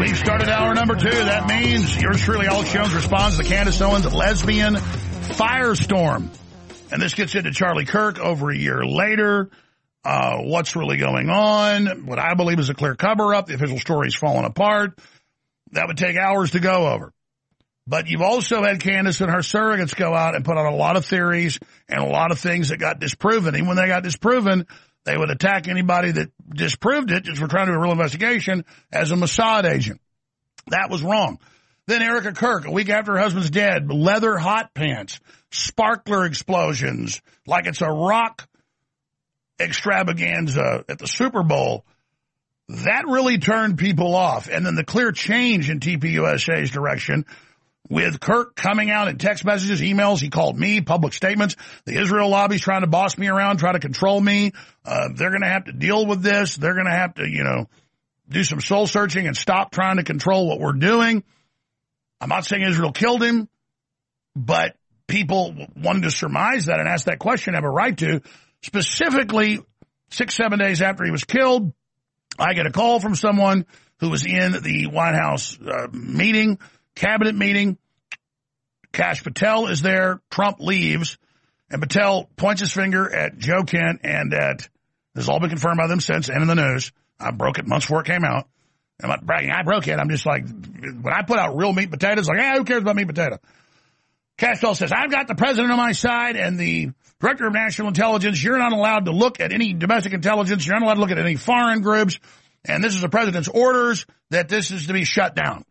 We've started hour number 2. That means yours truly, Alex Jones, responds to Candace Owens' lesbian firestorm. And this gets into Charlie Kirk over a year later. What's really going on? What I believe is a clear cover-up. The official story's falling apart. That would take hours to go over. But you've also had Candace and her surrogates go out and put out a lot of theories and a lot of things that got disproven. And when they got disproven, they would attack anybody that disproved it, just for trying to do a real investigation, as a Mossad agent. That was wrong. Then Erica Kirk, a week after her husband's dead, leather hot pants, sparkler explosions, like it's a rock extravaganza at the Super Bowl. That really turned people off. And then the clear change in TPUSA's direction, with Kirk coming out in text messages, emails, he called me, public statements. The Israel lobby's trying to boss me around, try to control me. They're going to have to deal with this. They're going to have to, do some soul searching and stop trying to control what we're doing. I'm not saying Israel killed him, but people wanted to surmise that and ask that question, have a right to. Specifically, 6-7 days after he was killed, I get a call from someone who was in the White House meeting, cabinet meeting. Kash Patel is there. Trump leaves, and Patel points his finger at Joe Kent and at, this has all been confirmed by them since and in the news. I broke it months before it came out. I'm not bragging. I broke it. I'm just like, when I put out real meat and potatoes, like, who cares about meat and potato? Kash Patel says, I've got the president on my side and the director of national intelligence. You're not allowed to look at any domestic intelligence. You're not allowed to look at any foreign groups. And this is the president's orders that this is to be shut down.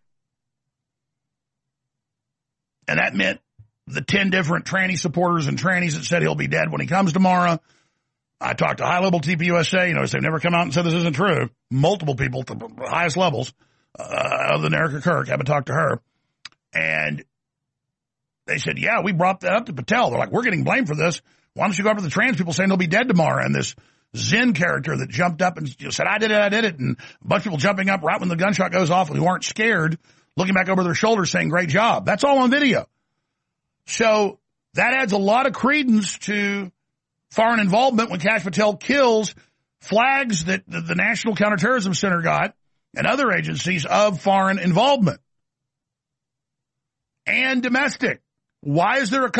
And that meant the 10 different tranny supporters and trannies that said he'll be dead when he comes tomorrow. I talked to high-level TPUSA. They've never come out and said this isn't true. Multiple people to the highest levels, other than Erica Kirk, haven't talked to her. And they said, yeah, we brought that up to Patel. They're like, we're getting blamed for this. Why don't you go after the trans people saying they'll be dead tomorrow? And this Zen character that jumped up and said, I did it. And a bunch of people jumping up right when the gunshot goes off who aren't scared, looking back over their shoulders saying, great job. That's all on video. So that adds a lot of credence to foreign involvement when Kash Patel kills flags that the National Counterterrorism Center got and other agencies of foreign involvement and domestic. Why is there a